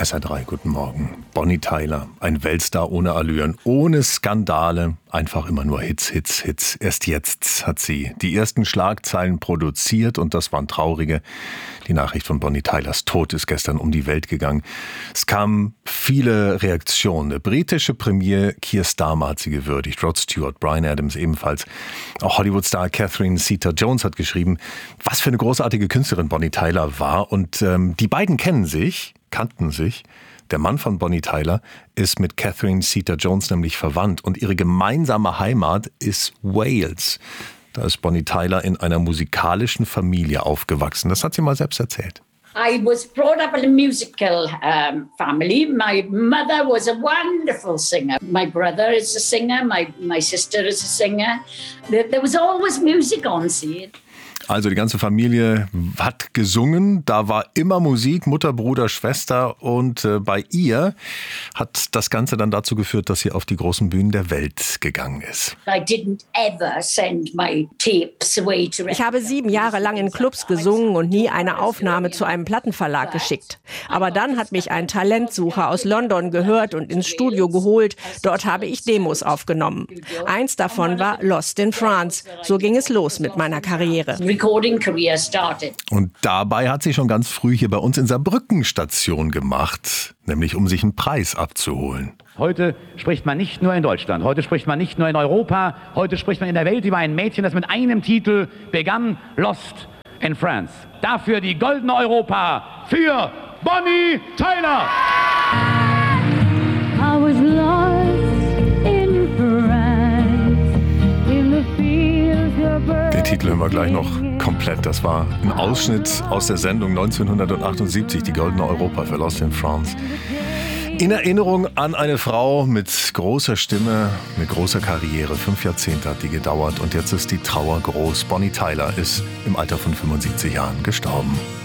SR3, guten Morgen. Bonnie Tyler, ein Weltstar ohne Allüren, ohne Skandale, einfach immer nur Hits, Hits, Hits. Erst jetzt hat sie die ersten Schlagzeilen produziert und das waren traurige. Die Nachricht von Bonnie Tylers Tod ist gestern um die Welt gegangen. Es kamen viele Reaktionen. Der britische Premier Keir Starmer hat sie gewürdigt, Rod Stewart, Bryan Adams ebenfalls. Auch Hollywood-Star Catherine Zeta-Jones hat geschrieben, was für eine großartige Künstlerin Bonnie Tyler war. Und die beiden kannten sich. Der Mann von Bonnie Tyler ist mit Catherine Zeta-Jones nämlich verwandt und ihre gemeinsame Heimat ist Wales. Da ist Bonnie Tyler in einer musikalischen Familie aufgewachsen. Das hat sie mal selbst erzählt. I was brought up in a musical family. My mother was a wonderful singer. My brother is a singer. My sister is a singer. There was always music on scene. Also die ganze Familie hat gesungen, da war immer Musik, Mutter, Bruder, Schwester und bei ihr hat das Ganze dann dazu geführt, dass sie auf die großen Bühnen der Welt gegangen ist. Ich habe 7 Jahre lang in Clubs gesungen und nie eine Aufnahme zu einem Plattenverlag geschickt. Aber dann hat mich ein Talentsucher aus London gehört und ins Studio geholt. Dort habe ich Demos aufgenommen. Eins davon war Lost in France. So ging es los mit meiner Karriere. Und dabei hat sie schon ganz früh hier bei uns in Saarbrücken Station gemacht, nämlich um sich einen Preis abzuholen. Heute spricht man nicht nur in Deutschland, heute spricht man nicht nur in Europa, heute spricht man in der Welt über ein Mädchen, das mit einem Titel begann, Lost in France. Dafür die Goldene Europa für Bonnie Tyler. I was lost in France, in the fields of birds. Den Titel hören wir gleich noch komplett. Das war ein Ausschnitt aus der Sendung 1978, die Goldene Europa für Lost in France. In Erinnerung an eine Frau mit großer Stimme, mit großer Karriere. 5 Jahrzehnte hat die gedauert und jetzt ist die Trauer groß. Bonnie Tyler ist im Alter von 75 Jahren gestorben.